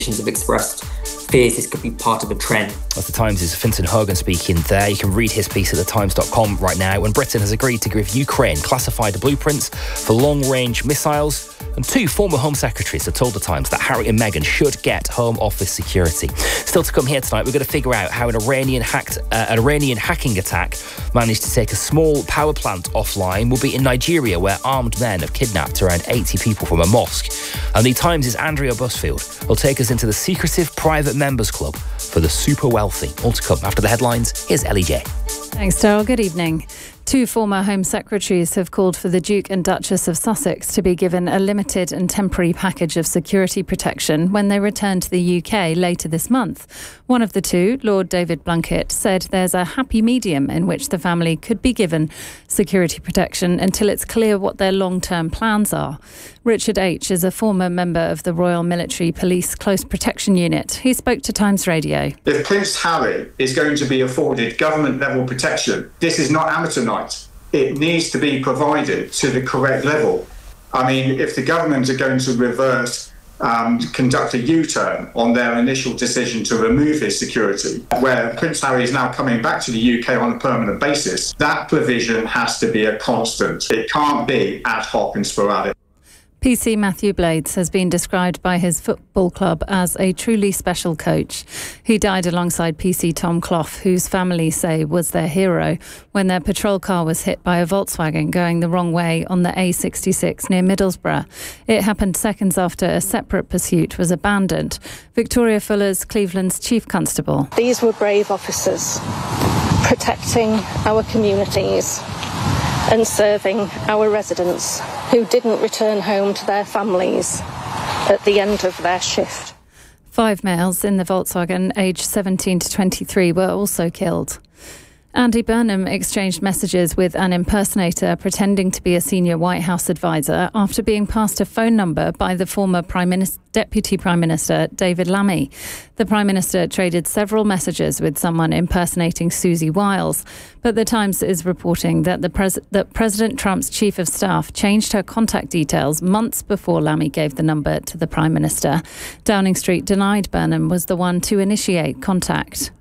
have expressed fears this could be part of a trend. That's the Times' Fintan Hogan speaking there. You can read his piece at thetimes.com right now. When Britain has agreed to give Ukraine classified blueprints for long-range missiles, and 2 former Home Secretaries have told the Times that Harry and Meghan should get Home Office security. Still to come here tonight, we're going to figure out how an Iranian hacking attack managed to take a small power plant offline. We'll be in Nigeria, where armed men have kidnapped around 80 people from a mosque. And the Times' Andrea Busfield will take us into the secretive private members club for the super wealthy. All to come after the headlines. Here's Ellie J. Thanks, Daryl. Good evening. 2 former Home Secretaries have called for the Duke and Duchess of Sussex to be given a limited and temporary package of security protection when they return to the UK later this month. One of the 2, Lord David Blunkett, said there's a happy medium in which the family could be given security protection until it's clear what their long-term plans are. Richard H. is a former member of the Royal Military Police Close Protection Unit. He spoke to Times Radio. If Prince Harry is going to be afforded government-level protection, this is not amateur night. It needs to be provided to the correct level. I mean, if the government are going to reverse, conduct a U-turn on their initial decision to remove his security, where Prince Harry is now coming back to the UK on a permanent basis, that provision has to be a constant. It can't be ad hoc and sporadic. PC Matthew Blades has been described by his football club as a truly special coach. He died alongside PC Tom Clough, whose family say was their hero, when their patrol car was hit by a Volkswagen going the wrong way on the A66 near Middlesbrough. It happened seconds after a separate pursuit was abandoned. Victoria Fuller's Cleveland's Chief Constable. These were brave officers protecting our communities and serving our residents who didn't return home to their families at the end of their shift. 5 males in the Volkswagen, aged 17 to 23, were also killed. Andy Burnham exchanged messages with an impersonator pretending to be a senior White House advisor after being passed a phone number by the former Deputy Prime Minister David Lammy. The Prime Minister traded several messages with someone impersonating Susie Wiles, but the Times is reporting that that President Trump's chief of staff changed her contact details months before Lammy gave the number to the Prime Minister. Downing Street denied Burnham was the one to initiate contact.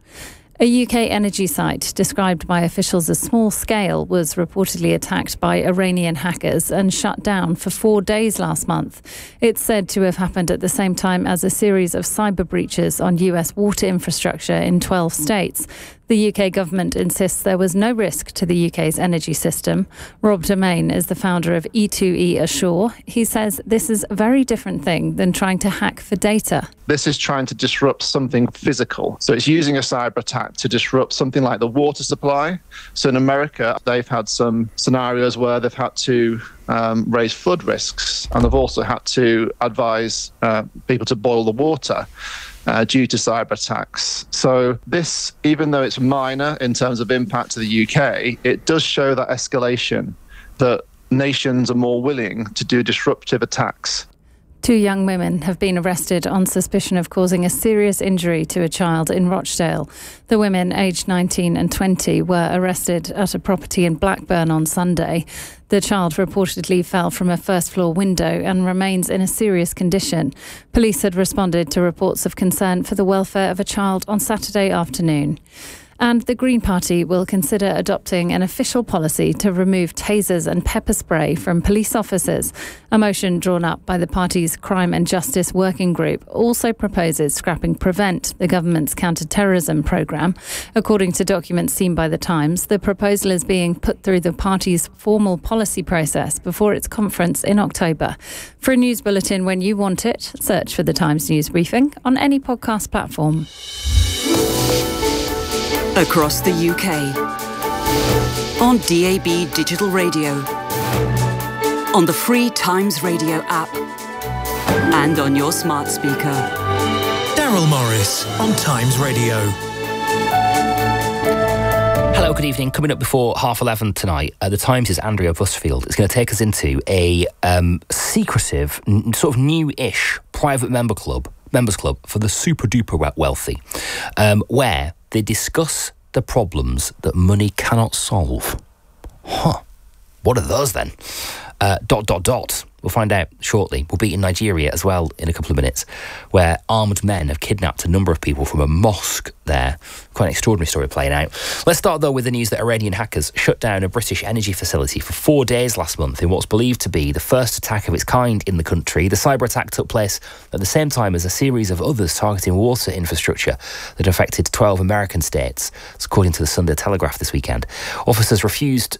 A UK energy site, described by officials as small-scale, was reportedly attacked by Iranian hackers and shut down for 4 days last month. It's said to have happened at the same time as a series of cyber breaches on US water infrastructure in 12 states. The UK government insists there was no risk to the UK's energy system. Rob Domain is the founder of E2E Assure. He says this is a very different thing than trying to hack for data. This is trying to disrupt something physical. So it's using a cyber attack to disrupt something like the water supply. So in America, they've had some scenarios where they've had to raise flood risks, and they've also had to advise people to boil the water due to cyber attacks. So this, even though it's minor in terms of impact to the UK, it does show that escalation, that nations are more willing to do disruptive attacks. 2 young women have been arrested on suspicion of causing a serious injury to a child in Rochdale. The women, aged 19 and 20, were arrested at a property in Blackburn on Sunday. The child reportedly fell from a first-floor window and remains in a serious condition. Police had responded to reports of concern for the welfare of a child on Saturday afternoon. And the Green Party will consider adopting an official policy to remove tasers and pepper spray from police officers. A motion drawn up by the party's Crime and Justice Working Group also proposes scrapping Prevent, the government's counter-terrorism programme. According to documents seen by The Times, the proposal is being put through the party's formal policy process before its conference in October. For a news bulletin when you want it, search for The Times News Briefing on any podcast platform. Across the UK, on DAB Digital Radio, on the free Times Radio app, and on your smart speaker. Daryl Morris on Times Radio. Hello, good evening. Coming up before 11:30 tonight, The Times' Andrea Busfield is going to take us into a secretive, sort of new-ish private members club for the super-duper wealthy, where they discuss the problems that money cannot solve. What are those then? We'll find out shortly. We'll be in Nigeria as well in a couple of minutes, where armed men have kidnapped a number of people from a mosque there. Quite an extraordinary story playing out. Let's start, though, with the news that Iranian hackers shut down a British energy facility for 4 days last month in what's believed to be the first attack of its kind in the country. The cyber attack took place at the same time as a series of others targeting water infrastructure that affected 12 American states, according to the Sunday Telegraph this weekend. Officials refused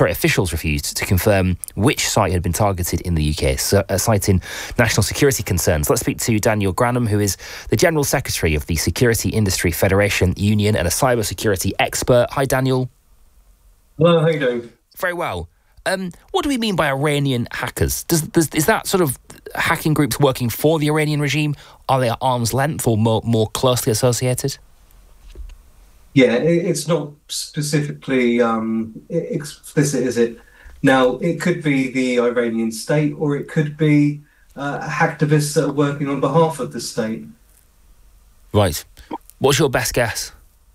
to confirm which site had been targeted in the UK, citing national security concerns. Let's speak to Daniel Granham, who is the General Secretary of the Security Industry Federation Union and a cyber security expert. Hi, Daniel. Hello, how are you doing? Very well. What do we mean by Iranian hackers? Is that sort of hacking groups working for the Iranian regime? Are they at arm's length or more closely associated? Yeah, it's not specifically explicit, is it? Now, it could be the Iranian state, or it could be hacktivists that are working on behalf of the state. Right. What's your best guess?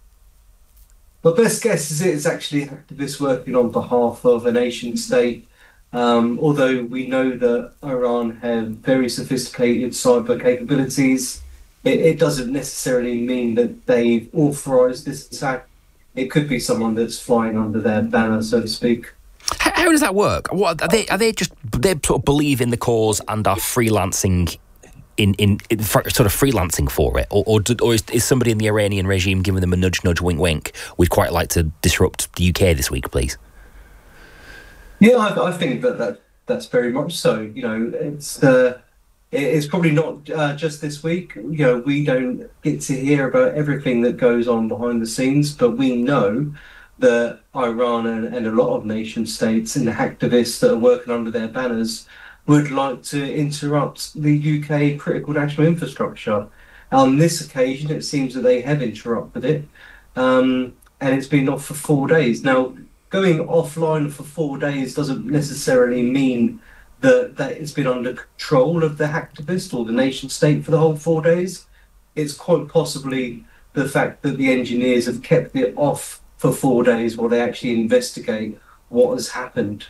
My best guess is it's actually hacktivists working on behalf of a nation state, although we know that Iran have very sophisticated cyber capabilities. It doesn't necessarily mean that they've authorised this attack. It could be someone that's flying under their banner, so to speak. How does that work? What are they sort of believe in the cause and are freelancing in sort of freelancing for it, or is somebody in the Iranian regime giving them a nudge, wink, wink? We'd quite like to disrupt the UK this week, please. Yeah, I think that's very much so. You know, it's probably not just this week. You know, we don't get to hear about everything that goes on behind the scenes, but we know that Iran and a lot of nation states and the hacktivists that are working under their banners would like to interrupt the UK critical national infrastructure. On this occasion, it seems that they have interrupted it, and it's been off for 4 days. Now, going offline for 4 days doesn't necessarily mean that it's been under control of the hacktivist or the nation state for the whole 4 days. It's quite possibly the fact that the engineers have kept it off for 4 days while they actually investigate what has happened.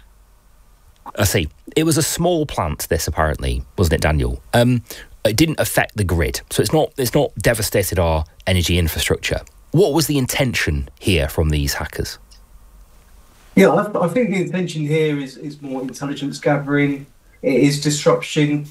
I see. It was a small plant, this, apparently, wasn't it, Daniel? It didn't affect the grid, so it's not devastated our energy infrastructure. What was the intention here from these hackers? Yeah, I think the intention here is more intelligence gathering. It is disruption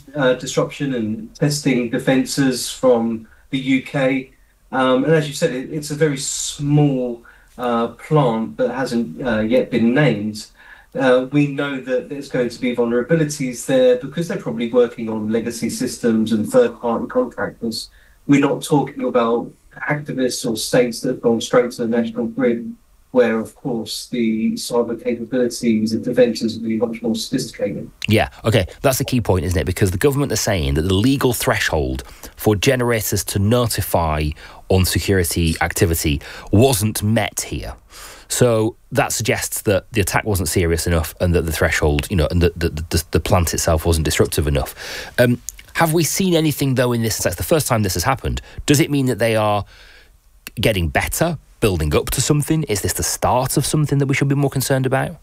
and testing defences from the UK. And as you said, it's a very small plant that hasn't yet been named. We know that there's going to be vulnerabilities there because they're probably working on legacy systems and third-party contractors. We're not talking about activists or states that have gone straight to the national grid, where, of course, the cyber capabilities and defences will be much more sophisticated. Yeah, OK, that's the key point, isn't it? Because the government are saying that the legal threshold for generators to notify on security activity wasn't met here. So that suggests that the attack wasn't serious enough and that the threshold, you know, and that the plant itself wasn't disruptive enough. Have we seen anything, though, in this? That's the first time this has happened. Does it mean that they are getting better, building up to something? Is this the start of something that we should be more concerned about?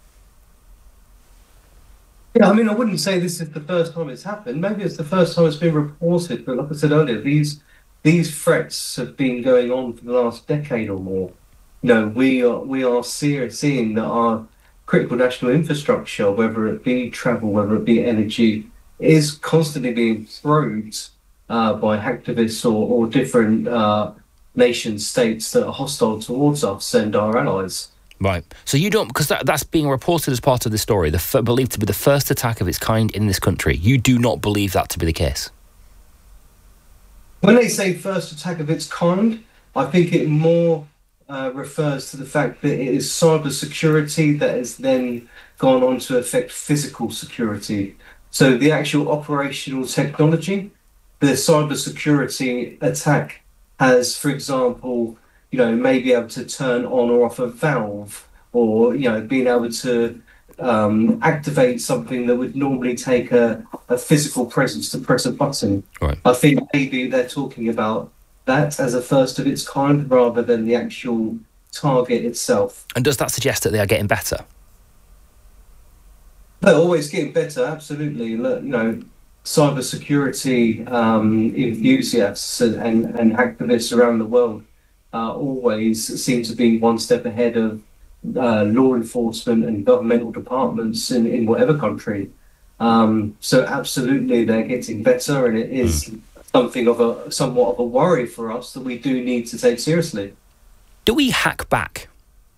Yeah, I mean, I wouldn't say this is the first time it's happened. Maybe it's the first time it's been reported. But like I said earlier, these threats have been going on for the last decade or more. You know, we are seeing that our critical national infrastructure, whether it be travel, whether it be energy, is constantly being probed by hacktivists or different nation states that are hostile towards us and our allies. Right. So you don't, because that's being reported as part of the story, believed to be the first attack of its kind in this country. You do not believe that to be the case? When they say first attack of its kind, I think it more refers to the fact that it is cyber security that has then gone on to affect physical security. So the actual operational technology, the cyber security attack has, for example, you know, maybe able to turn on or off a valve, or, you know, being able to activate something that would normally take a physical presence to press a button. Right. I think maybe they're talking about that as a first of its kind rather than the actual target itself. And does that suggest that they are getting better? They're always getting better, absolutely. Look, cybersecurity enthusiasts and activists around the world always seem to be one step ahead of law enforcement and governmental departments in whatever country. So absolutely, they're getting better, and it is somewhat of a worry for us that we do need to take seriously. Do we hack back?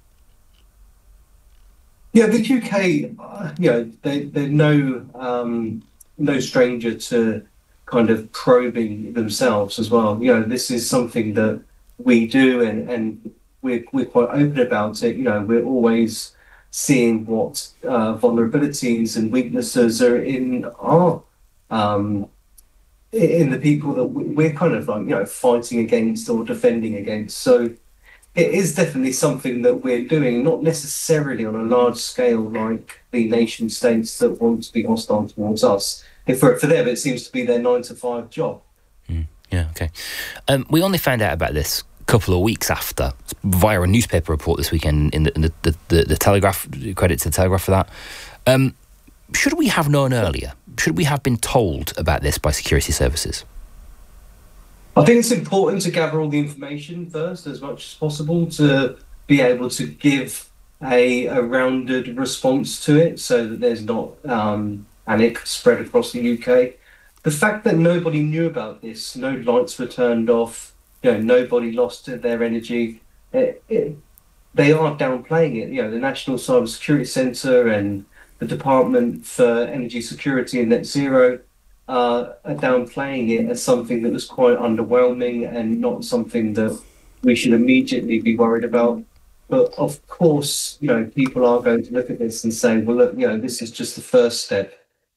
Yeah, the UK, they're no stranger to kind of probing themselves as well. This is something that we do, and we're quite open about it. We're always seeing what vulnerabilities and weaknesses are in our in the people that we're kind of like fighting against or defending against. So it is definitely something that we're doing, not necessarily on a large scale like the nation states that want to be hostile towards us. For them, it seems to be their 9-to-5 job. Yeah, okay. We only found out about this a couple of weeks after, via a newspaper report this weekend in the Telegraph. Credit to the Telegraph for that. Should we have known earlier? Should we have been told about this by security services? I think it's important to gather all the information first as much as possible to be able to give a rounded response to it so that there's not panic spread across the UK. The fact that nobody knew about this, no lights were turned off, nobody lost their energy, they are downplaying it. The National Cyber Security Centre and the Department for Energy Security and Net Zero are downplaying it as something that was quite underwhelming and not something that we should immediately be worried about. But of course, people are going to look at this and say, well, look, this is just the first step.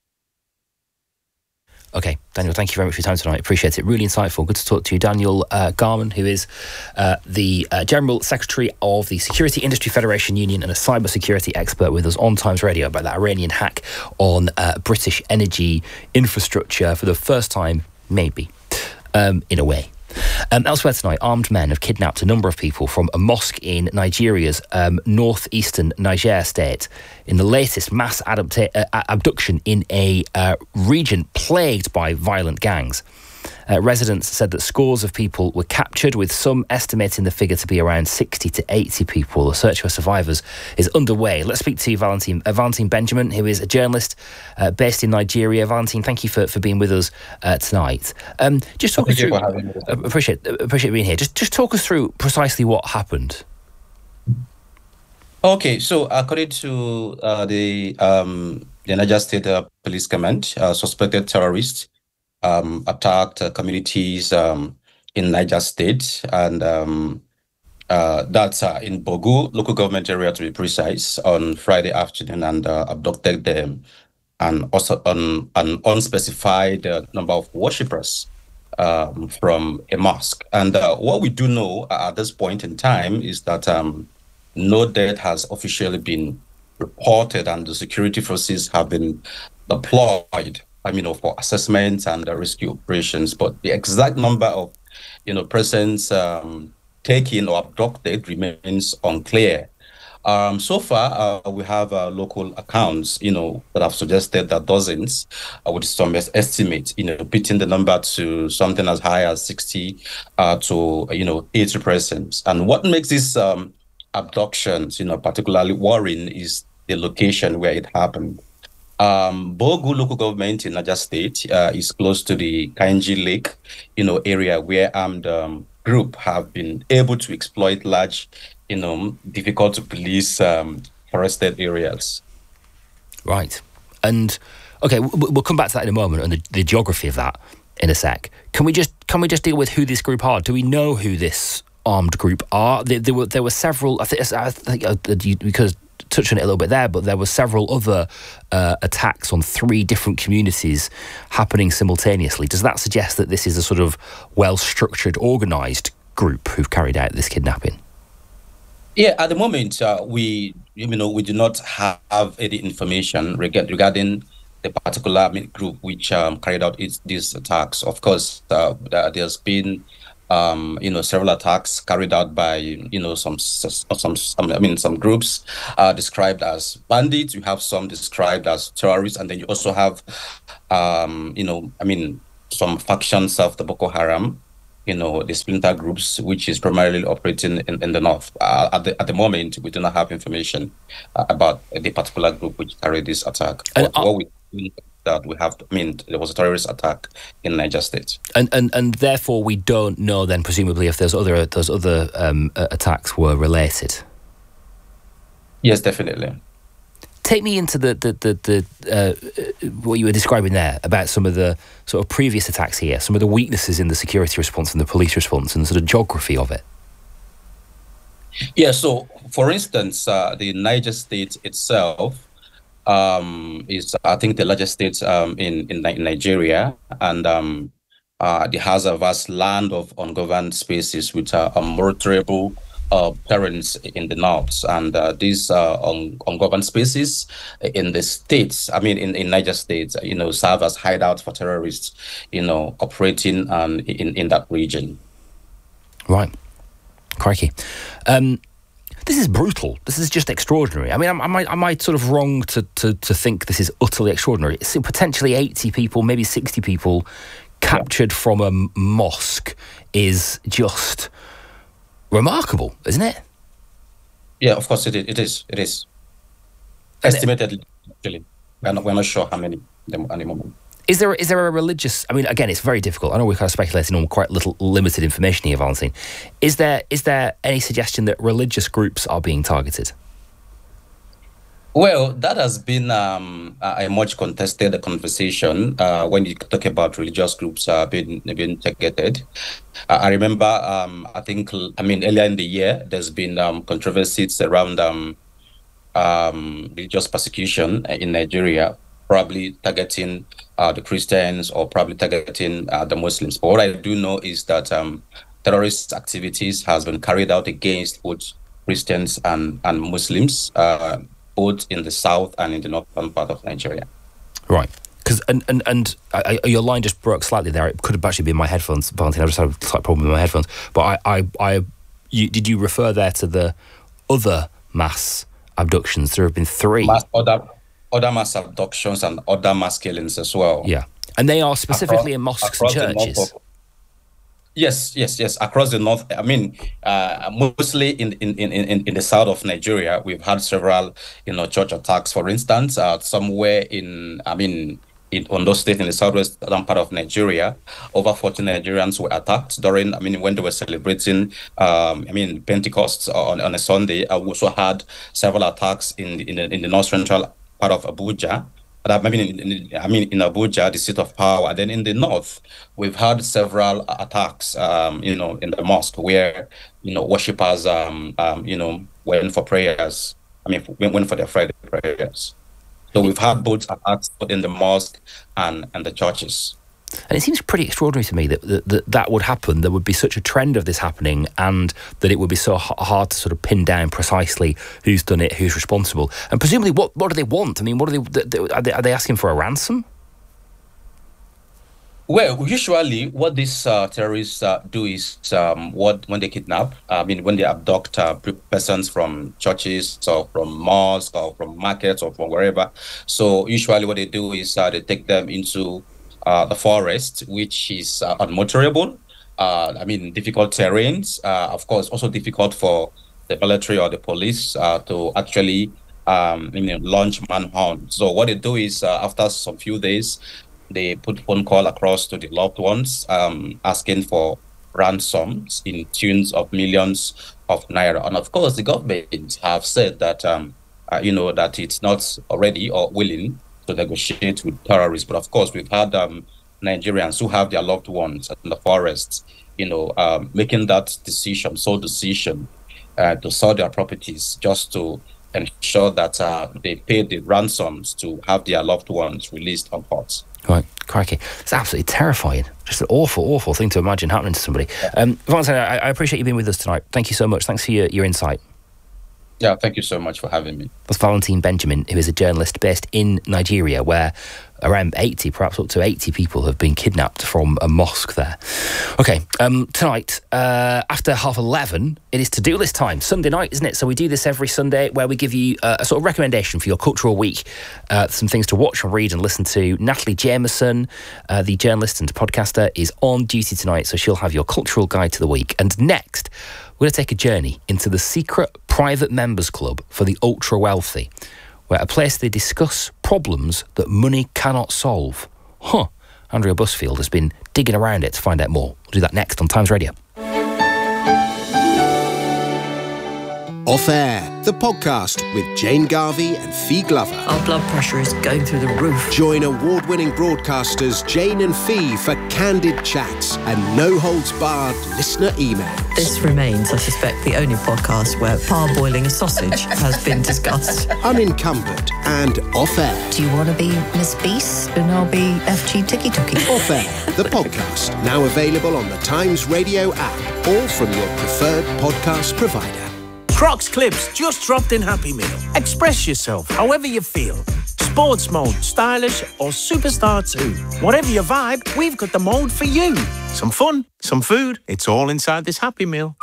Okay, Daniel, thank you very much for your time tonight. Appreciate it. Really insightful. Good to talk to you. Daniel Garman, who is the General Secretary of the Security Industry Federation Union and a cyber security expert with us on Times Radio about that Iranian hack on British energy infrastructure for the first time, maybe, in a way. Elsewhere tonight, armed men have kidnapped a number of people from a mosque in Nigeria's northeastern Niger state in the latest mass abduction in a region plagued by violent gangs. Residents said that scores of people were captured, with some estimating the figure to be around 60 to 80 people. The search for survivors is underway. Let's speak to Valentine Benjamin, who is a journalist based in Nigeria. Valentine, thank you for being with us tonight. Just talk us through. Appreciate being here. Just talk us through precisely what happened. Okay, so according to the Niger State Police Command, suspected terrorists attacked communities in Niger State, and that's in Bogu local government area, to be precise, on Friday afternoon, and abducted them, and also an unspecified number of worshippers from a mosque. And what we do know at this point in time is that no death has officially been reported, and the security forces have been deployed for assessments and rescue operations, but the exact number of, persons taken or abducted remains unclear. So far, we have local accounts, that have suggested that dozens, with some estimate, beating the number to something as high as 60 to 80 persons. And what makes these abductions, particularly worrying is the location where it happened. Bogu local government in Niger State is close to the Kainji Lake, area where armed group have been able to exploit large, difficult to police forested areas. Right. And okay, we'll come back to that in a moment and the geography of that in a sec. Can we just deal with who this group are? Do we know who this armed group are? There were several. I think you could touch on it a little bit there, but there were several other attacks on 3 different communities happening simultaneously. Does that suggest that this is a sort of well-structured, organised group who've carried out this kidnapping? Yeah, at the moment, we do not have any information regarding the particular group which carried out these attacks. Of course, there's been several attacks carried out by, some groups described as bandits. You have some described as terrorists, and then you also have, some factions of the Boko Haram, the splinter groups, which is primarily operating in the north. At the moment, we do not have information about the particular group which carried this attack. And what we that we have, there was a terrorist attack in Niger State, and therefore we don't know then, presumably, if those other attacks were related. Yes, definitely. Take me into the what you were describing there about some of the sort of previous attacks here, some of the weaknesses in the security response and the police response, and the sort of geography of it. Yeah. So, for instance, the Niger State itself is, I think, the largest state in Nigeria, and it has a vast land of ungoverned spaces with unmonitorable terrains in the north, and these ungoverned spaces in the states, in Niger State, serve as hideouts for terrorists, operating in that region. Right, crikey. This is brutal. This is just extraordinary. Am I sort of wrong to think this is utterly extraordinary? It's potentially 80 people, maybe 60 people captured from a mosque is just remarkable, isn't it? Yeah, of course it is. It is. Estimated, actually. We're not sure how many at the moment. Is there a religious... again, it's very difficult. I know we're kind of speculating on quite limited information here, Valentine. Is there any suggestion that religious groups are being targeted? Well, that has been a much contested conversation when you talk about religious groups being targeted. I remember, earlier in the year, there's been controversies around religious persecution in Nigeria, probably targeting the Christians or probably targeting the Muslims. But what I do know is that terrorist activities has been carried out against both Christians and Muslims, both in the south and in the northern part of Nigeria. Right. Because your line just broke slightly there. It could have actually been my headphones, Valentine. I just had a slight problem with my headphones. But did you refer there to the other mass abductions? There have been 3. Other mass abductions and other mass killings as well. Yeah. And they are specifically in mosques and churches. Yes. Across the north, mostly in the south of Nigeria, we've had several, church attacks. For instance, somewhere in Ondo State, in the southwestern part of Nigeria, over 40 Nigerians were attacked during, when they were celebrating, Pentecost on a Sunday. I also had several attacks in the north central part of Abuja. In Abuja, the seat of power. And then in the north, we've had several attacks, in the mosque where, worshippers, went for prayers. Went for their Friday prayers. So we've had both attacks in the mosque and the churches. And it seems pretty extraordinary to me that would happen. There would be such a trend of this happening, and that it would be so hard to sort of pin down precisely who's done it, who's responsible. And presumably, what do they want? What are they asking for a ransom? Well, usually what these terrorists do is when they kidnap, when they abduct persons from churches or from mosques or from markets or from wherever. So usually what they do is they take them into the forest, which is unmotorable. Difficult terrains. Of course, also difficult for the military or the police to actually launch manhunt. So what they do is after some few days, they put phone call across to the loved ones, asking for ransoms in tunes of millions of naira. And of course, the government have said that that it's not ready or willing to negotiate with terrorists. But of course, we've had Nigerians who have their loved ones in the forests, making that sole decision to sell their properties just to ensure that they pay the ransoms to have their loved ones released on foot. Right, crikey. It's absolutely terrifying. Just an awful, awful thing to imagine happening to somebody. Valentine, I appreciate you being with us tonight. Thank you so much. Thanks for your insight. Yeah, thank you so much for having me. That's Valentine Benjamin, who is a journalist based in Nigeria, where around 80, perhaps up to 80 people have been kidnapped from a mosque there. OK, tonight, after 11:30, it is To-Do List time. Sunday night, isn't it? So we do this every Sunday, where we give you a sort of recommendation for your cultural week, some things to watch and read and listen to. Natalie Jameson, the journalist and podcaster, is on duty tonight, so she'll have your cultural guide to the week. And next, we're going to take a journey into the secret private members club for the ultra-wealthy, where a place they discuss problems that money cannot solve. Andrea Busfield has been digging around it to find out more. We'll do that next on Times Radio. Off Air, the podcast with Jane Garvey and Fee Glover. Our blood pressure is going through the roof. Join award-winning broadcasters Jane and Fee for candid chats and no-holds-barred listener emails. This remains, I suspect, the only podcast where parboiling a sausage has been discussed. Unencumbered and Off Air. Do you want to be Miss Beast and I'll be FG Tiki Toki? Off Air, the podcast, now available on the Times Radio app or from your preferred podcast provider. Crocs Clips just dropped in Happy Meal. Express yourself however you feel. Sports mode, stylish or superstar too. Whatever your vibe, we've got the mode for you. Some fun, some food, it's all inside this Happy Meal.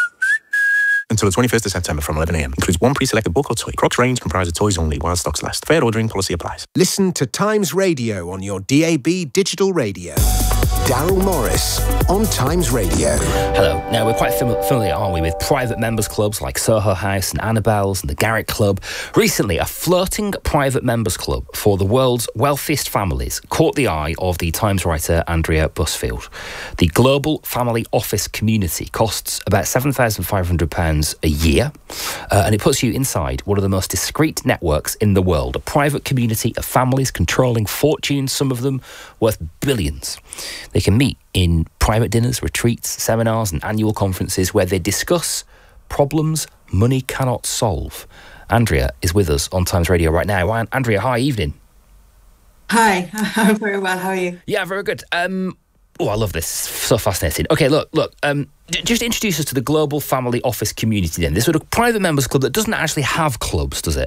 Until the 21st of September from 11 a.m. Includes one pre-selected book or toy. Crocs range comprises toys only while stocks last. Fair ordering policy applies. Listen to Times Radio on your DAB digital radio. Daryl Morris on Times Radio. Hello. Now, we're quite familiar, aren't we, with private members clubs like Soho House and Annabelle's and the Garrick Club. Recently, a flirting private members club for the world's wealthiest families caught the eye of the Times writer Andrea Busfield. The Global Family Office Community costs about £7,500 a year, and it puts you inside one of the most discreet networks in the world, a private community of families controlling fortunes, some of them worth billions. They can meet in private dinners, retreats, seminars and annual conferences where they discuss problems money cannot solve. Andrea is with us on Times Radio right now. Andrea, hi, evening. Hi, I'm very well. How are you? Yeah, very good. I love this. So fascinating. Okay, look. Just introduce us to the Global Family Office Community then. This sort of private members club that doesn't actually have clubs, does it?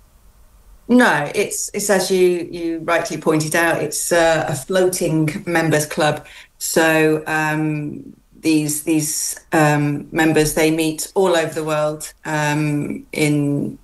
No, it's as you rightly pointed out, it's a floating members club. So these members, they meet all over the world, in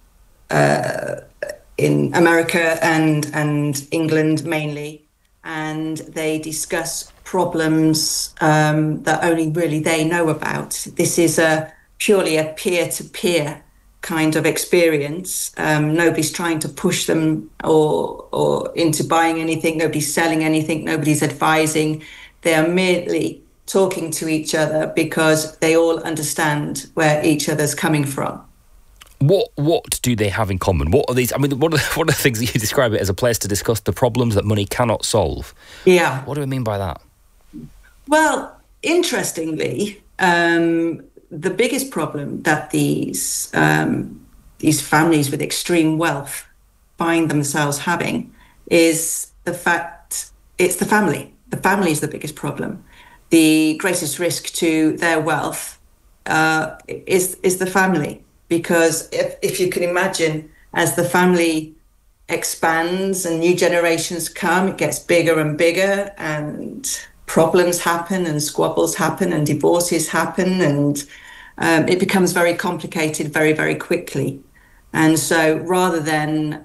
America and England mainly, and they discuss problems that only really they know about. This is purely a peer-to-peer kind of experience. Nobody's trying to push them or into buying anything. Nobody's selling anything. Nobody's advising. They are merely talking to each other because they all understand where each other's coming from. What do they have in common? What are these? I mean, what are the things that you describe it as a place to discuss the problems that money cannot solve? Yeah. What do I mean by that? Well, interestingly, the biggest problem that these families with extreme wealth find themselves having is the fact it's the family. The family is the biggest problem. The greatest risk to their wealth is the family, because if you can imagine, as the family expands and new generations come, it gets bigger and bigger, and problems happen and squabbles happen and divorces happen, and it becomes very complicated very, very quickly. And so rather than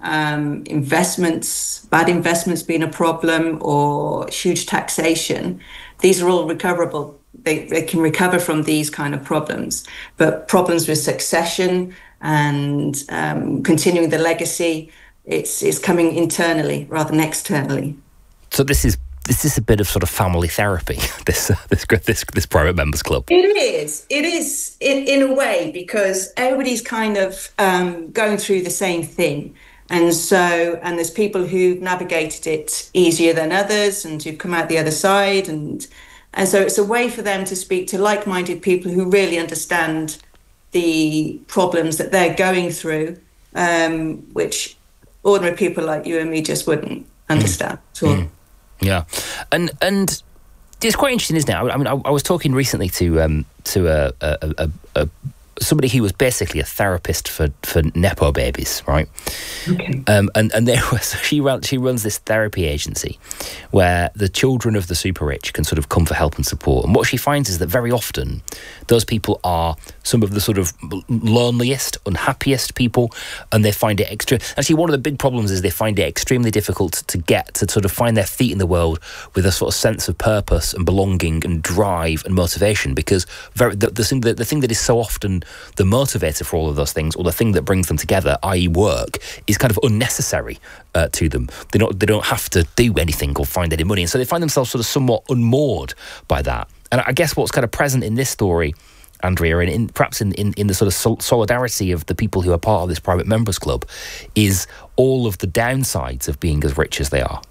bad investments being a problem or huge taxation, these are all recoverable. They can recover from these kind of problems. But problems with succession and continuing the legacy, it's coming internally rather than externally. So this is a bit of sort of family therapy, this private members club. It is in a way, because everybody's kind of going through the same thing. And there's people who've navigated it easier than others and who've come out the other side. And so it's a way for them to speak to like-minded people who really understand the problems that they're going through, which ordinary people like you and me just wouldn't understand at all. Yeah, and it's quite interesting, isn't it? I mean, I was talking recently to a somebody who was basically a therapist for Nepo babies, right? Okay. And there was, she runs this therapy agency where the children of the super rich can sort of come for help and support. And what she finds is that very often those people are some of the sort of loneliest, unhappiest people, and they find it actually one of the big problems is they find it extremely difficult to get to sort of find their feet in the world with a sort of sense of purpose and belonging and drive and motivation, because the thing that is so often the motivator for all of those things, or the thing that brings them together, i.e. work, is kind of unnecessary to them. They don't have to do anything or find any money, and so they find themselves sort of somewhat unmoored by that. And I guess what's kind of present in this story, Andrea, and perhaps in the sort of solidarity of the people who are part of this private members club, is all of the downsides of being as rich as they are.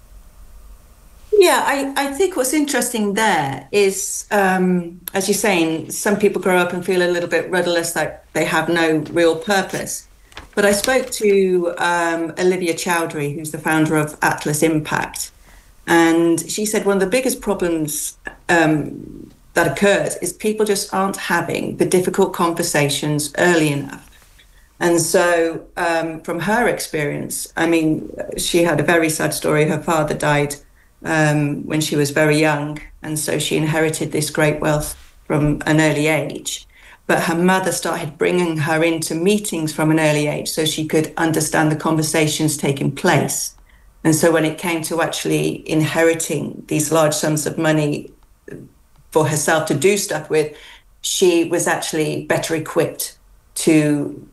Yeah, I think what's interesting there is, as you're saying, some people grow up and feel a little bit rudderless, like they have no real purpose. But I spoke to Olivia Chowdhury, who's the founder of Atlas Impact, and she said one of the biggest problems that occurs is people just aren't having the difficult conversations early enough. And so from her experience, I mean, she had a very sad story. Her father died when she was very young, and so she inherited this great wealth from an early age. But her mother started bringing her into meetings from an early age so she could understand the conversations taking place. And so when it came to actually inheriting these large sums of money for herself to do stuff with, she was actually better equipped to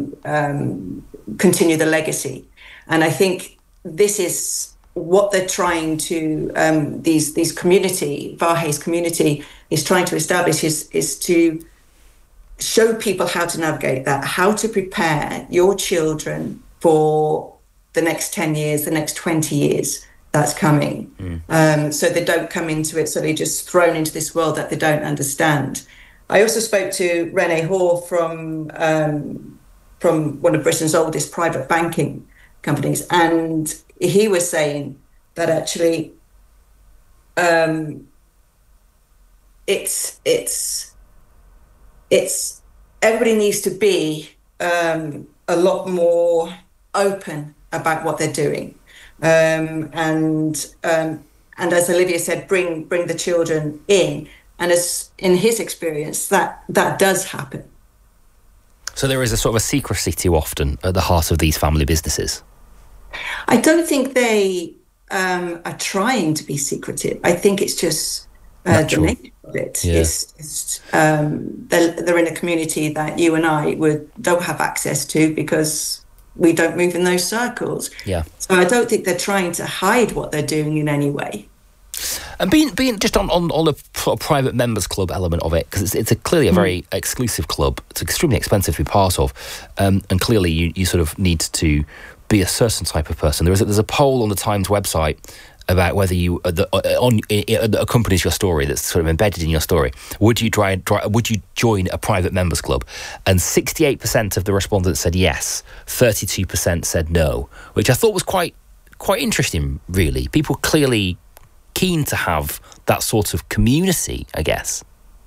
continue the legacy. And I think this is what they're trying to, these community, Vahe's community is trying to establish is to show people how to navigate that, how to prepare your children for the next 10 years, the next 20 years that's coming. So they don't come into it, so they're just thrown into this world that they don't understand. I also spoke to René Hoare from one of Britain's oldest private banking companies, and he was saying that actually it's everybody needs to be a lot more open about what they're doing, and as Olivia said, bring the children in, and as in his experience that does happen. So there is a sort of a secrecy too often at the heart of these family businesses. I don't think they are trying to be secretive. I think it's just the nature of it. Yeah. They're in a community that you and I don't have access to because we don't move in those circles. Yeah. So I don't think they're trying to hide what they're doing in any way. And being just on the private members club element of it, because it's clearly a very exclusive club. It's extremely expensive to be part of, and clearly you sort of need to be a certain type of person. There's a poll on the Times website about whether it accompanies your story, that's sort of embedded in your story. Would you join a private members club? And 68% of the respondents said yes, 32% said no, which I thought was quite interesting, really. People clearly keen to have that sort of community, I guess.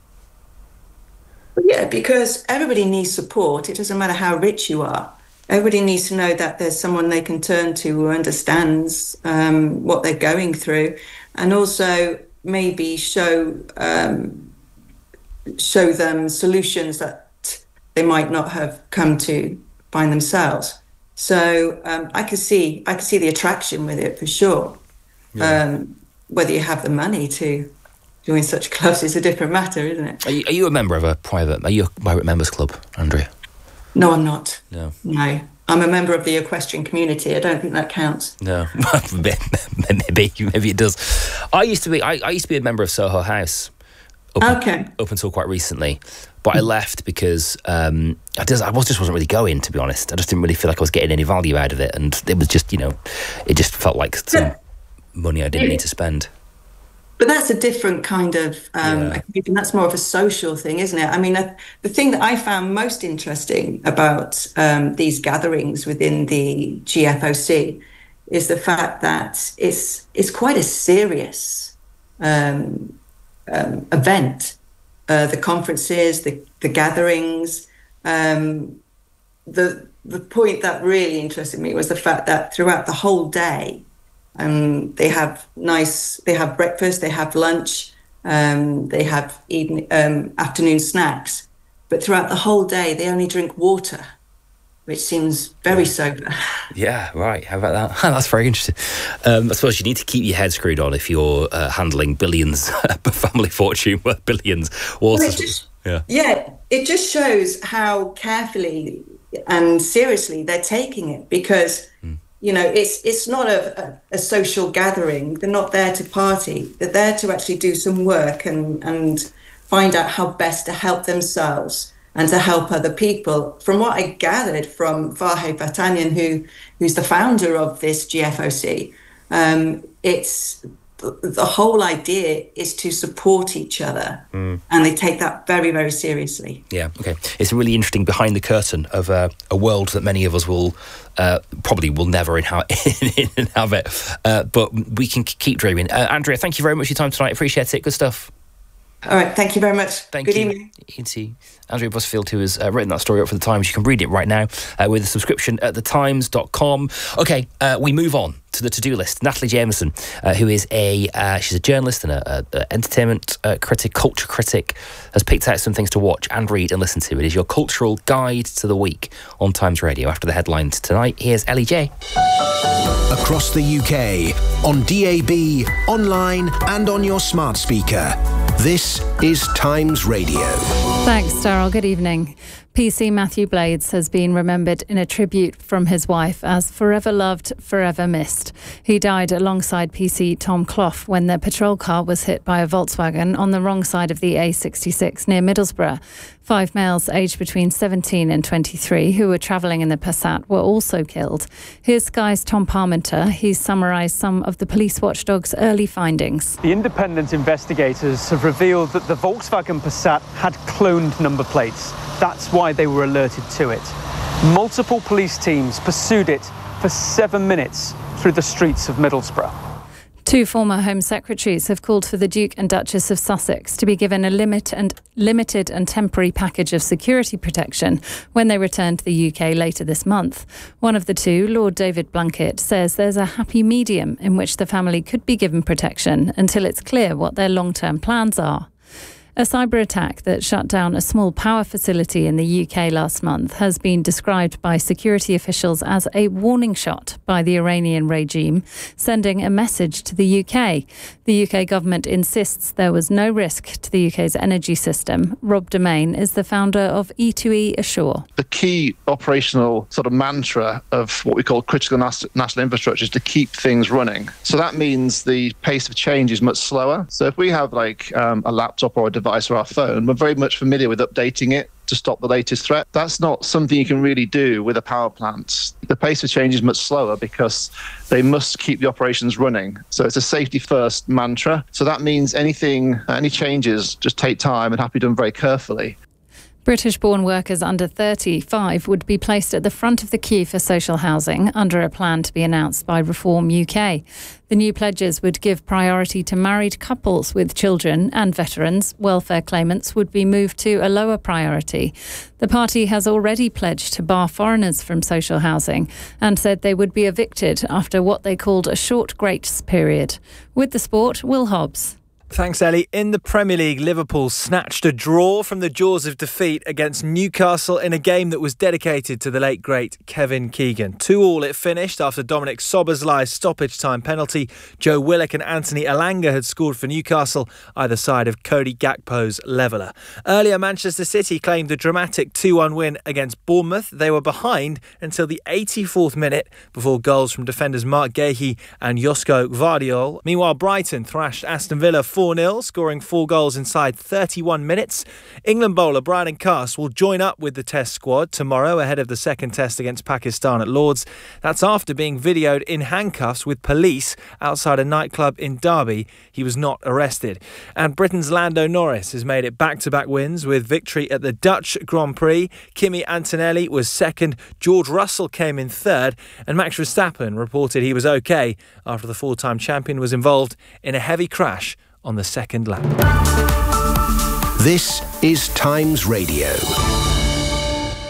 Yeah, because everybody needs support. It doesn't matter how rich you are. Everybody needs to know that there's someone they can turn to who understands what they're going through, and also maybe show them solutions that they might not have come to by themselves. So I could see the attraction with it for sure. Yeah. Whether you have the money to join such clubs is a different matter, isn't it? Are you a member of a private members club, Andrea? No, I'm not. No. I'm a member of the equestrian community. I don't think that counts. No, maybe it does. I used to be a member of Soho House. Up until quite recently, but I left because I just wasn't really going. To be honest, I just didn't really feel like I was getting any value out of it, and it was just it just felt like some money I didn't need to spend. But that's a different kind of activity. That's more of a social thing, isn't it? I mean, the thing that I found most interesting about these gatherings within the GFOC is the fact that it's quite a serious event. The conferences, the gatherings, The point that really interested me was the fact that throughout the whole day, they have breakfast, they have lunch, they have afternoon snacks, but throughout the whole day they only drink water, which seems very sober. Yeah, right. How about that? That's very interesting. I suppose you need to keep your head screwed on if you're handling billions, family fortune worth billions. Water. It just shows how carefully and seriously they're taking it, because it's not a social gathering. They're not there to party. They're there to actually do some work and find out how best to help themselves and to help other people. From what I gathered from Farhad Vartanian, who's the founder of this GFOC, it's the whole idea is to support each other, and they take that very, very seriously. Yeah, okay. It's really interesting behind the curtain of a world that many of us will probably will never inhabit, but we can keep dreaming. Andrea, thank you very much for your time tonight. Appreciate it. Good stuff. All right, thank you very much. Good evening. Andrea Busfield, who has written that story up for The Times. You can read it right now with a subscription at thetimes.com. OK, we move on to the to-do list. Natalie Jameson, who is she's a journalist and an entertainment critic, culture critic, has picked out some things to watch and read and listen to. It is your cultural guide to the week on Times Radio. After the headlines tonight, here's Ellie J. Across the UK, on DAB, online and on your smart speaker. This is Times Radio. Thanks, Daryl. Good evening. PC Matthew Blades has been remembered in a tribute from his wife as forever loved, forever missed. He died alongside PC Tom Clough when their patrol car was hit by a Volkswagen on the wrong side of the A66 near Middlesbrough. 5 males aged between 17 and 23 who were travelling in the Passat were also killed. Here's Sky's Tom Parmenter. He's summarised some of the police watchdog's early findings. The independent investigators have revealed that the Volkswagen Passat had cloned number plates. That's why they were alerted to it. Multiple police teams pursued it for 7 minutes through the streets of Middlesbrough. 2 former Home Secretaries have called for the Duke and Duchess of Sussex to be given a limited and temporary package of security protection when they return to the UK later this month. One of the two, Lord David Blunkett, says there's a happy medium in which the family could be given protection until it's clear what their long-term plans are. A cyber attack that shut down a small power facility in the UK last month has been described by security officials as a warning shot by the Iranian regime, sending a message to the UK. The UK government insists there was no risk to the UK's energy system. Rob Domain is the founder of E2E Assure. The key operational sort of mantra of what we call critical national infrastructure is to keep things running. So that means the pace of change is much slower. So if we have like a laptop or a device or our phone, we're very much familiar with updating it to stop the latest threat. That's not something you can really do with a power plant. The pace of change is much slower because they must keep the operations running. So it's a safety first mantra. So that means any changes just take time and have to be done very carefully. British-born workers under 35 would be placed at the front of the queue for social housing under a plan to be announced by Reform UK. The new pledges would give priority to married couples with children, and veterans. Welfare claimants would be moved to a lower priority. The party has already pledged to bar foreigners from social housing and said they would be evicted after what they called a short grace period. With the sport, Will Hobbs. Thanks, Ellie. In the Premier League, Liverpool snatched a draw from the jaws of defeat against Newcastle in a game that was dedicated to the late, great Kevin Keegan. 2-2 it finished after Dominic Szoboszlai's stoppage-time penalty. Joe Willock and Anthony Elanga had scored for Newcastle, either side of Cody Gakpo's leveller. Earlier, Manchester City claimed a dramatic 2-1 win against Bournemouth. They were behind until the 84th minute before goals from defenders Mark Gahey and Josko Gvardiol. Meanwhile, Brighton thrashed Aston Villa 4-0, scoring 4 goals inside 31 minutes. England bowler Brandon Cast will join up with the Test squad tomorrow ahead of the second Test against Pakistan at Lord's. That's after being videoed in handcuffs with police outside a nightclub in Derby. He was not arrested. And Britain's Lando Norris has made it back-to-back wins with victory at the Dutch Grand Prix. Kimi Antonelli was second, George Russell came in third, and Max Verstappen reported he was okay after the 4-time champion was involved in a heavy crash on the second lap. This is Times Radio.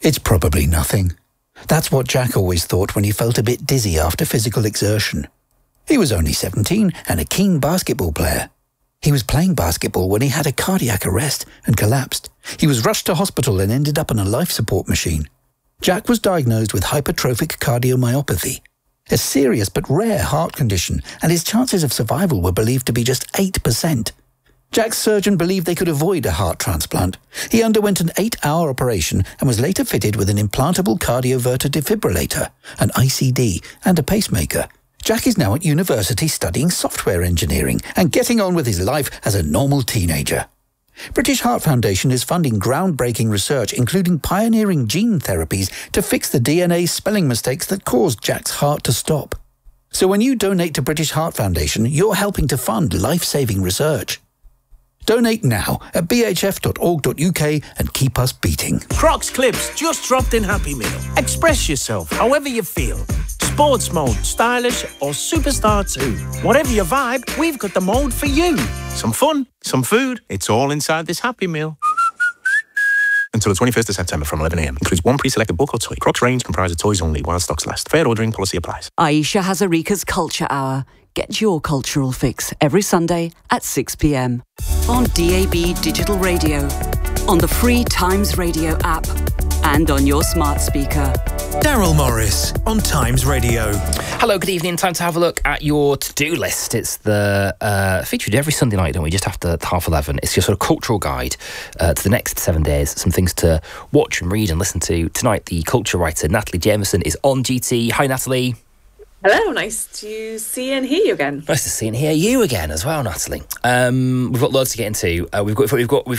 It's probably nothing. That's what Jack always thought when he felt a bit dizzy after physical exertion. He was only 17 and a keen basketball player. He was playing basketball when he had a cardiac arrest and collapsed. He was rushed to hospital and ended up on a life support machine. Jack was diagnosed with hypertrophic cardiomyopathy, a serious but rare heart condition, and his chances of survival were believed to be just 8%. Jack's surgeon believed they could avoid a heart transplant. He underwent an 8-hour operation and was later fitted with an implantable cardioverter defibrillator, an ICD, and a pacemaker. Jack is now at university studying software engineering and getting on with his life as a normal teenager. British Heart Foundation is funding groundbreaking research, including pioneering gene therapies to fix the DNA spelling mistakes that caused Jack's heart to stop. So when you donate to British Heart Foundation, you're helping to fund life-saving research. Donate now at bhf.org.uk and keep us beating. Crocs Clips just dropped in Happy Meal. Express yourself however you feel. Sports mode, stylish or superstar too. Whatever your vibe, we've got the mode for you. Some fun, some food, it's all inside this Happy Meal. Until the 21st of September from 11 a.m. Includes one pre-selected book or toy. Crocs range comprises toys only while stocks last. Fair ordering policy applies. Aisha Hazarika's Culture Hour. Get your cultural fix every Sunday at 6 p.m. on DAB Digital Radio, on the free Times Radio app, and on your smart speaker. Daryl Morris on Times Radio. Hello, good evening. Time to have a look at your to-do list. It's the featured every Sunday night, don't we? Just after 11:30. It's your sort of cultural guide to the next 7 days. Some things to watch and read and listen to. Tonight, the culture writer Natalie Jameson is on GT. Hi, Natalie. Hello, nice to see and hear you again. Nice to see and hear you again as well, Natalie. We've got loads to get into. We've got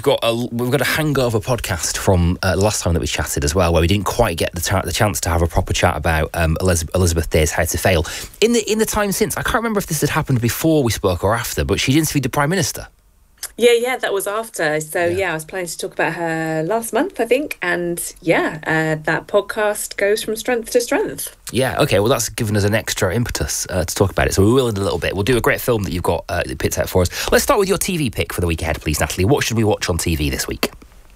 a hangover podcast from the last time that we chatted as well, where we didn't quite get the chance to have a proper chat about Elizabeth Day's How to Fail. In the time since, I can't remember if this had happened before we spoke or after, but she'd interviewed the Prime Minister. Yeah, that was after. So, I was planning to talk about her last month, I think. And, that podcast goes from strength to strength. Yeah, okay, well, that's given us an extra impetus to talk about it. So we will in a little bit. We'll do a great film that you've got picked out for us. Let's start with your TV pick for the week ahead, please, Natalie. What should we watch on TV this week?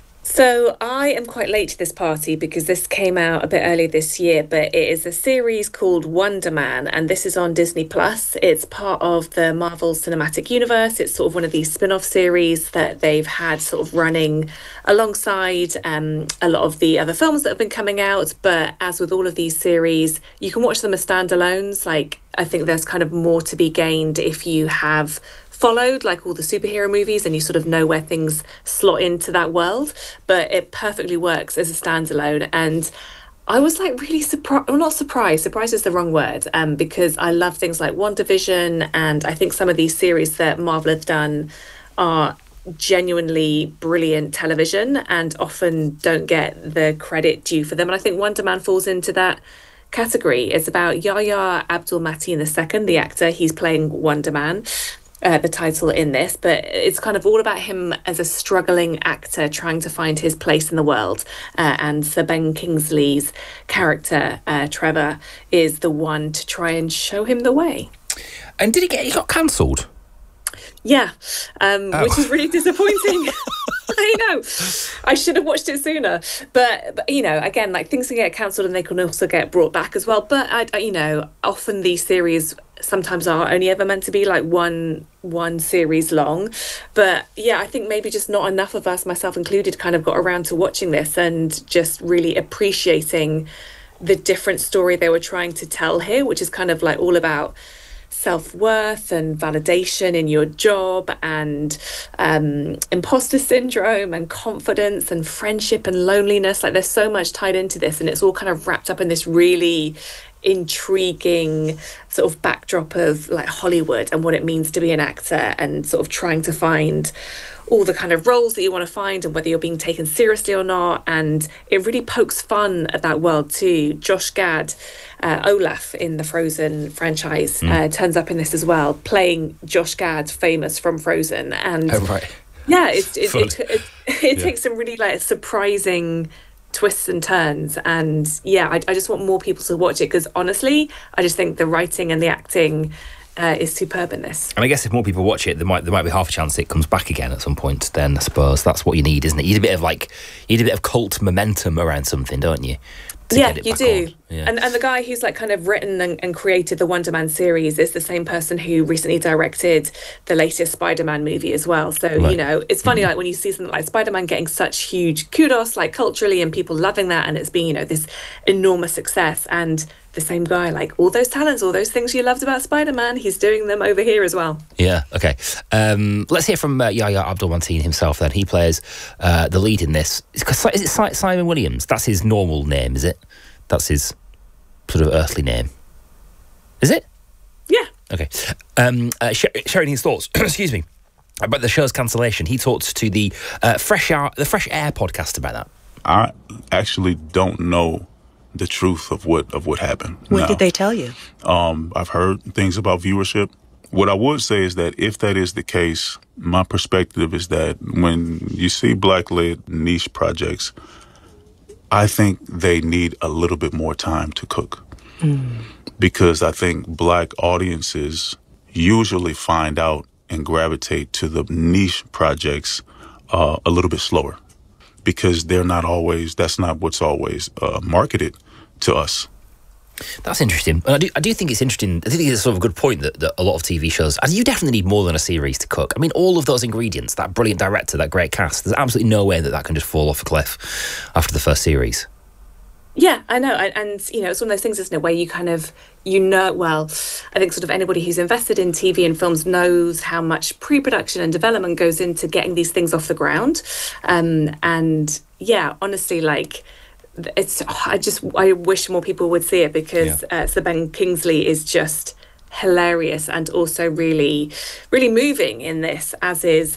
So I am quite late to this party because this came out a bit earlier this year, but it is a series called Wonder Man, and this is on Disney Plus. It's part of the Marvel Cinematic Universe. It's sort of one of these spin-off series that they've had sort of running alongside a lot of the other films that have been coming out. But as with all of these series, you can watch them as standalones. Like, I think there's kind of more to be gained if you have followed like all the superhero movies and you sort of know where things slot into that world, but it perfectly works as a standalone. And I was like really surprised, well, not surprised is the wrong word, because I love things like WandaVision, and I think some of these series that Marvel have done are genuinely brilliant television and often don't get the credit due for them. And I think Wonder Man falls into that category. It's about Yahya Abdul-Mateen II, the actor. He's playing Wonder Man, the title in this, but it's kind of all about him as a struggling actor trying to find his place in the world, and Sir Ben Kingsley's character Trevor is the one to try and show him the way. And he got cancelled? Yeah, which is really disappointing. I know. I should have watched it sooner. But you know, again, like, things can get cancelled and they can also get brought back as well. But often these series sometimes are only ever meant to be like one series long. But yeah, I think maybe just not enough of us, myself included, kind of got around to watching this and just really appreciating the different story they were trying to tell here, which is kind of like all about self-worth and validation in your job and imposter syndrome and confidence and friendship and loneliness. Like, there's so much tied into this, and it's all kind of wrapped up in this really intriguing sort of backdrop of like Hollywood and what it means to be an actor, and sort of trying to find all the kind of roles that you want to find and whether you're being taken seriously or not. And it really pokes fun at that world too. Josh Gad, Olaf in the Frozen franchise, turns up in this as well, playing Josh Gad, famous from Frozen. And yeah, it takes some really like surprising twists and turns. And yeah, I just want more people to watch it, because honestly, I just think the writing and the acting is superb in this. And I guess if more people watch it, there might be half a chance it comes back again at some point. Then I suppose that's what you need, isn't it? You need a bit of cult momentum around something, don't you? Yeah, you do. Yeah. And the guy who's like kind of written and created the Wonder Man series is the same person who recently directed the latest Spider-Man movie as well. So, you know, it's funny, like when you see something like Spider-Man getting such huge kudos, like culturally, and people loving that, and it's being, you know, this enormous success, and the same guy, like all those talents, all those things you loved about Spider-Man, he's doing them over here as well. Yeah, okay. Let's hear from Yahya Abdul-Mateen himself then. He plays the lead in this. Is it Simon Williams? That's his normal name, is it? That's his sort of earthly name. Is it? Yeah. Okay. Sharing his thoughts, excuse me, about the show's cancellation. He talked to the Fresh Air podcast about that. I actually don't know the truth of what happened. What did they tell you? I've heard things about viewership. What I would say is that if that is the case, my perspective is that when you see Black-led niche projects, I think they need a little bit more time to cook. Because I think Black audiences usually find out and gravitate to the niche projects a little bit slower, because that's not what's always marketed to us. That's interesting. And I do think it's interesting. I think it's sort of a good point that a lot of TV shows, and you definitely need more than a series to cook. I mean, all of those ingredients, that brilliant director, that great cast, there's absolutely no way that can just fall off a cliff after the first series. Yeah, I know. And, you know, it's one of those things, isn't it, where you kind of, you know, well, I think sort of anybody who's invested in TV and films knows how much pre-production and development goes into getting these things off the ground. And yeah, honestly, like, I wish more people would see it, because Sir Ben Kingsley is just hilarious and also really, really moving in this, as is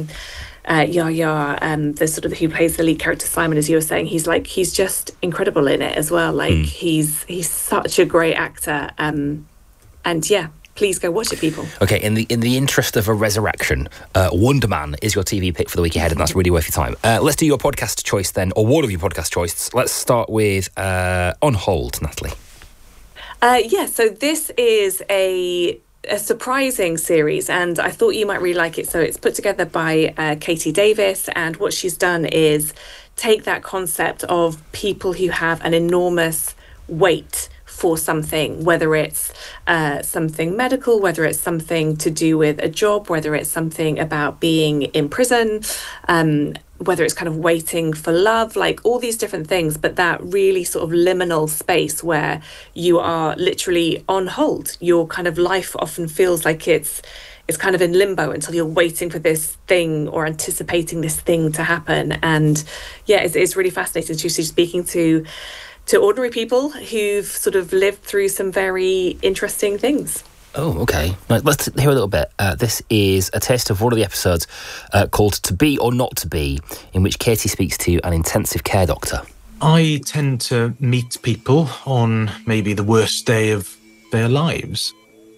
Yahya, the sort of who plays the lead character Simon, as you were saying. He's just incredible in it as well. Like he's such a great actor. And yeah, please go watch it, people. Okay, in the interest of a resurrection, Wonder Man is your TV pick for the week ahead, and that's really worth your time. Let's do your podcast choice then, or one of your podcast choices. Let's start with On Hold, Natalie. So this is a surprising series, and I thought you might really like it. So it's put together by Katie Davis, and what she's done is take that concept of people who have an enormous weight for something, whether it's something medical, whether it's something to do with a job, whether it's something about being in prison, whether it's kind of waiting for love, like all these different things, but that really sort of liminal space where you are literally on hold. Your kind of life often feels like it's kind of in limbo until you're waiting for this thing or anticipating this thing to happen. And yeah, it's really fascinating. She's speaking to ordinary people who've sort of lived through some very interesting things. Oh, okay. Now, let's hear a little bit. This is a taste of one of the episodes called To Be or Not To Be, in which Katie speaks to an intensive care doctor. I tend to meet people on maybe the worst day of their lives.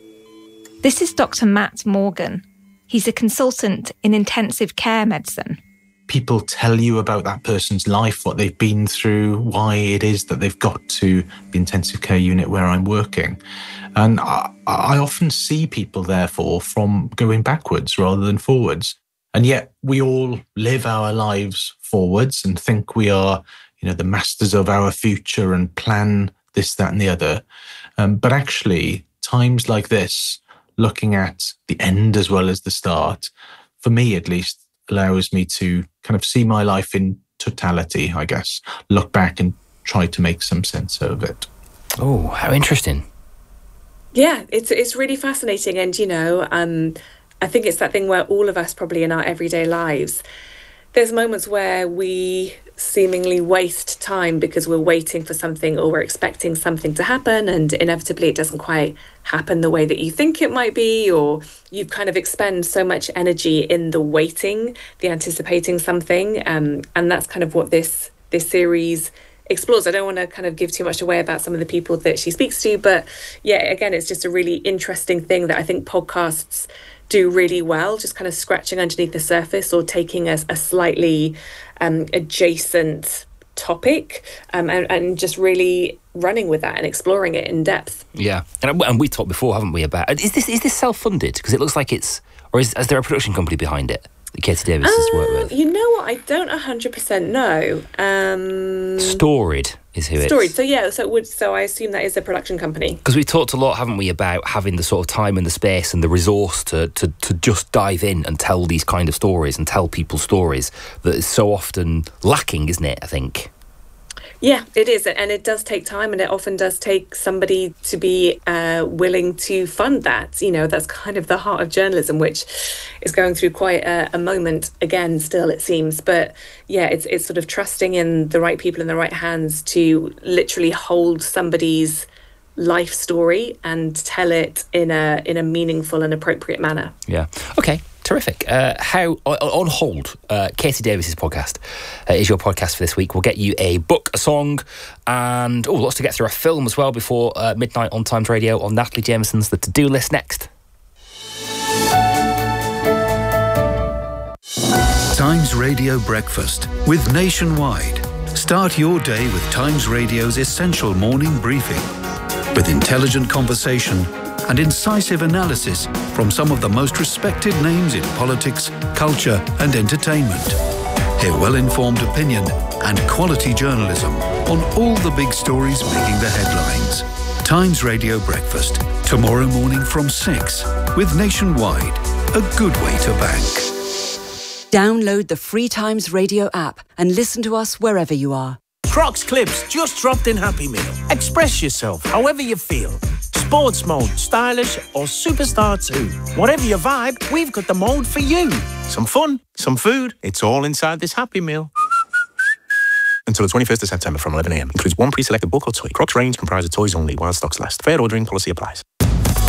This is Dr. Matt Morgan. He's a consultant in intensive care medicine. People tell you about that person's life, what they've been through, why it is that they've got to the intensive care unit where I'm working. And I often see people, therefore, from going backwards rather than forwards. And yet we all live our lives forwards and think we are, you know, the masters of our future and plan this, that, and the other. But actually, times like this, looking at the end as well as the start, for me at least, allows me to kind of see my life in totality, I guess, look back and try to make some sense of it. Oh, how interesting. Yeah, it's really fascinating. And, you know, I think it's that thing where all of us probably in our everyday lives, there's moments where we seemingly waste time because we're waiting for something or we're expecting something to happen, and inevitably it doesn't quite happen the way that you think it might be, or you kind of expend so much energy in the waiting, the anticipating something, and that's kind of what this series explores. I don't want to kind of give too much away about some of the people that she speaks to, but yeah, again, it's just a really interesting thing that I think podcasts do really well, just kind of scratching underneath the surface or taking a slightly adjacent topic, and just really running with that and exploring it in depth. Yeah, and we talked before, haven't we, about is this self-funded? Because it looks like it's, or is there a production company behind it that Katie Davis has worked with? You know what? I don't 100% know. Storied is who it is. Storied. So I assume that is a production company. Because we've talked a lot, haven't we, about having the sort of time and the space and the resource to just dive in and tell these kind of stories and tell people's stories that is so often lacking, isn't it, I think? Yeah, it is. And it does take time, and it often does take somebody to be willing to fund that. You know, that's kind of the heart of journalism, which is going through quite a moment again still, it seems. But yeah, it's sort of trusting in the right people in the right hands to literally hold somebody's life story and tell it in a meaningful and appropriate manner. Yeah. Okay. Terrific. How on hold, Katie Davis's podcast is your podcast for this week. We'll get you a book, a song, and lots to get through. A film as well before midnight on Times Radio on Natalie Jameson's The To-Do List next. Times Radio Breakfast with Nationwide. Start your day with Times Radio's essential morning briefing with intelligent conversation and incisive analysis from some of the most respected names in politics, culture and entertainment. Hear well-informed opinion and quality journalism on all the big stories making the headlines. Times Radio Breakfast, tomorrow morning from 6 with Nationwide, a good way to bank. Download the free Times Radio app and listen to us wherever you are. Crocs Clips just dropped in Happy Meal. Express yourself however you feel. Sports mode, stylish or superstar too. Whatever your vibe, we've got the mode for you. Some fun, some food, it's all inside this Happy Meal. Until the 21st of September from 11 a.m. Includes one pre-selected book or toy. Crocs range comprises toys only while stocks last. Fair ordering policy applies.